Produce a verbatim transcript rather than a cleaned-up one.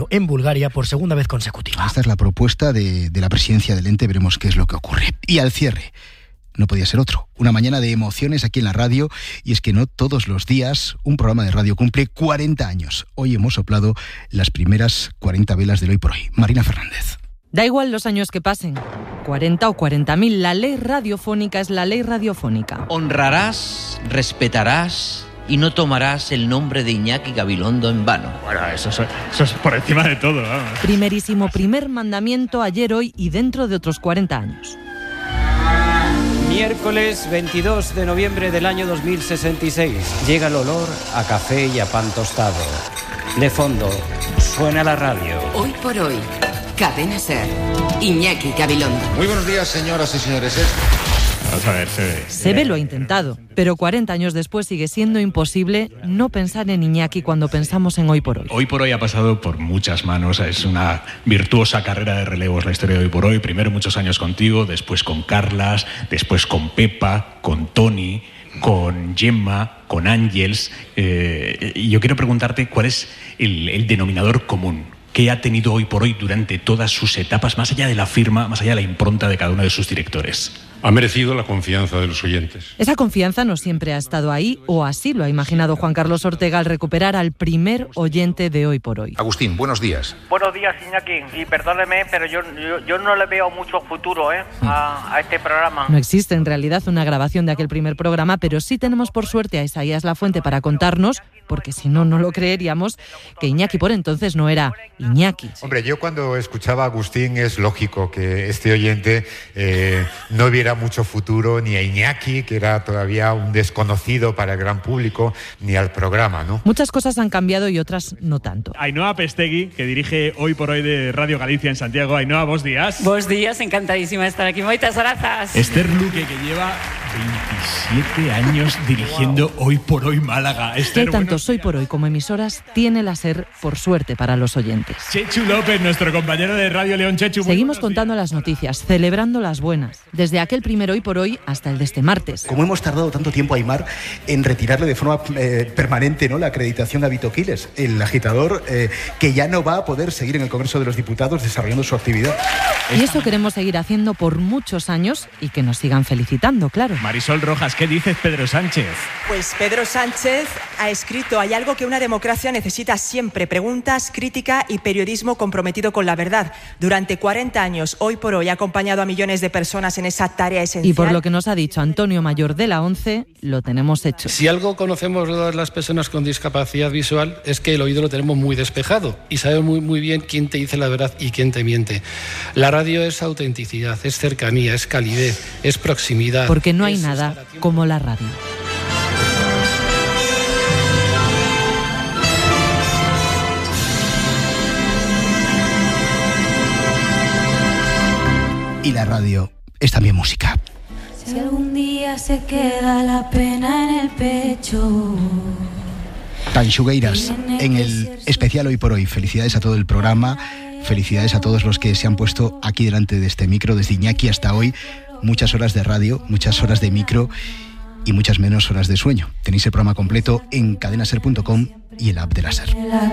radio en Bulgaria por segunda vez consecutiva. Esta es la propuesta de, de la presidencia del ente, veremos qué es lo que ocurre. Y al cierre, no podía ser otro, una mañana de emociones aquí en la radio, y es que no todos los días un programa de radio cumple cuarenta años. Hoy hemos soplado las primeras cuarenta velas del Hoy por Hoy. Marina Fernández. Da igual los años que pasen, cuarenta o cuarenta mil, la ley radiofónica es la ley radiofónica. Honrarás, respetarás y no tomarás el nombre de Iñaki Gabilondo en vano. Bueno, eso, eso, eso es por encima de todo, vamos. Primerísimo primer mandamiento ayer, hoy y dentro de otros cuarenta años. Miércoles veintidós de noviembre del año dos mil sesenta y seis. Llega el olor a café y a pan tostado. De fondo, suena la radio. Hoy por hoy, Cadena Ser, Iñaki Gabilondo. Muy buenos días, señoras y señores. Vamos a ver, se ve. Se ve lo ha intentado, pero cuarenta años después sigue siendo imposible no pensar en Iñaki cuando pensamos en Hoy por Hoy. Hoy por Hoy ha pasado por muchas manos, es una virtuosa carrera de relevos la historia de Hoy por Hoy. Primero muchos años contigo, después con Carlas, después con Pepa, con Tony, con Gemma, con Ángels. Eh, y yo quiero preguntarte cuál es el, el denominador común que ha tenido Hoy por Hoy durante todas sus etapas, más allá de la firma, más allá de la impronta de cada uno de sus directores. Ha merecido la confianza de los oyentes. Esa confianza no siempre ha estado ahí, o así lo ha imaginado Juan Carlos Ortega al recuperar al primer oyente de Hoy por Hoy. Agustín, buenos días. Buenos días, Iñaki. Y perdóneme, pero yo, yo, yo no le veo mucho futuro ¿eh? a, a este programa. No existe en realidad una grabación de aquel primer programa, pero sí tenemos por suerte a Isaías Lafuente para contarnos, porque si no, no lo creeríamos, que Iñaki por entonces no era Iñaki. Hombre, yo cuando escuchaba a Agustín es lógico que este oyente eh, no viera mucho futuro ni a Iñaki, que era todavía un desconocido para el gran público, ni al programa, ¿no? Muchas cosas han cambiado y otras no tanto. Ainhoa Pestegui, que dirige Hoy por Hoy de Radio Galicia en Santiago. Ainhoa, bos días. Bos días, encantadísima de estar aquí. Moitas grazas. Esther Luque, que lleva veintisiete años dirigiendo wow. Hoy por Hoy Málaga. Esther, que tanto Hoy por Hoy como emisoras tiene la SER, por suerte para los oyentes. Chechu López, nuestro compañero de Radio León. Chechu, seguimos contando días. Las noticias, celebrando las buenas, desde aquel primer Hoy por Hoy hasta el de este martes. Como hemos tardado tanto tiempo, Aimar, en retirarle de forma eh, permanente, ¿no?, la acreditación a Vito Quiles, el agitador eh, que ya no va a poder seguir en el Congreso de los Diputados desarrollando su actividad. Y eso queremos seguir haciendo por muchos años y que nos sigan felicitando, claro. Marisol Rojas, ¿qué dices Pedro Sánchez? Pues Pedro Sánchez ha escrito: hay algo que una democracia necesita siempre, preguntas, crítica y periodismo comprometido con la verdad. Durante cuarenta años, Hoy por Hoy ha acompañado a millones de personas en esa tarea esencial. Y por lo que nos ha dicho Antonio Mayor de la ONCE, lo tenemos hecho. Si algo conocemos todas las personas con discapacidad visual es que el oído lo tenemos muy despejado y sabemos muy, muy bien quién te dice la verdad y quién te miente. La radio es autenticidad, es cercanía, es calidez, es proximidad. Porque no hay nada como la radio. Y la radio es también música. Si algún día se queda la pena en el pecho. Tanxugueiras, en el especial Hoy por Hoy. Felicidades a todo el programa, felicidades a todos los que se han puesto aquí delante de este micro, desde Iñaki hasta hoy. Muchas horas de radio, muchas horas de micro y muchas menos horas de sueño. Tenéis el programa completo en cadenaser punto com y el app de la SER.